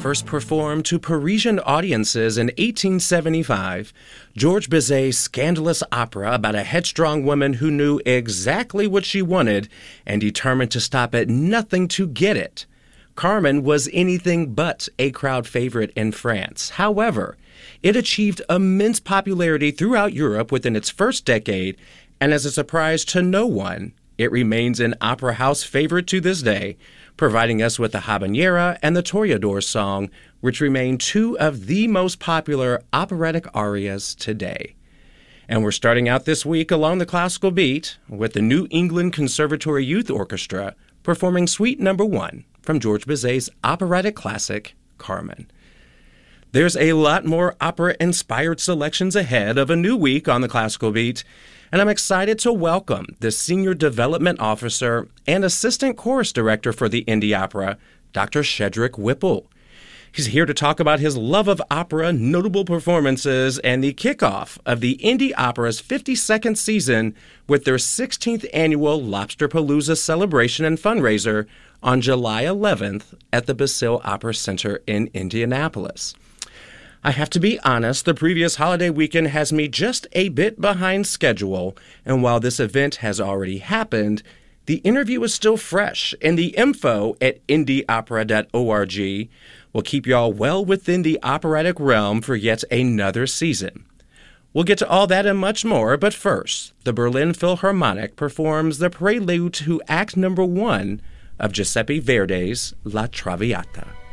first performed to Parisian audiences in 1875, Georges Bizet's scandalous opera about a headstrong woman who knew exactly what she wanted and determined to stop at nothing to get it, Carmen was anything but a crowd favorite in France. However, it achieved immense popularity throughout Europe within its first decade, and as a surprise to no one, it remains an opera house favorite to this day, providing us with the Habanera and the Toreador song, which remain two of the most popular operatic arias today. And we're starting out this week along the classical beat with the New England Conservatory Youth Orchestra performing Suite No. 1 from Georges Bizet's operatic classic, Carmen. There's a lot more opera-inspired selections ahead of a new week on the classical beat, and I'm excited to welcome the Senior Development Officer and Assistant Chorus Director for the Indy Opera, Dr. Shedrick Whipple. He's here to talk about his love of opera, notable performances, and the kickoff of the Indy Opera's 52nd season with their 16th annual Lobsterpalooza celebration and fundraiser on July 11th at the Basile Opera Center in Indianapolis. I have to be honest, the previous holiday weekend has me just a bit behind schedule, and while this event has already happened, the interview is still fresh, and the info at indyopera.org will keep y'all well within the operatic realm for yet another season. We'll get to all that and much more, but first, the Berlin Philharmonic performs the prelude to Act No. 1 of Giuseppe Verdi's La Traviata.